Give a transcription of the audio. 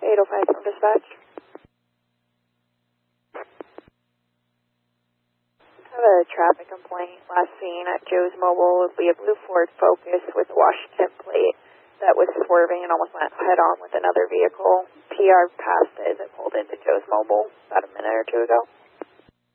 805 from dispatch. I have a traffic complaint last seen at Joe's Mobile. It would be a blue Ford Focus with Washington plate that was swerving and almost went head-on with another vehicle. PR passed it as it pulled into Joe's Mobile about a minute or two ago.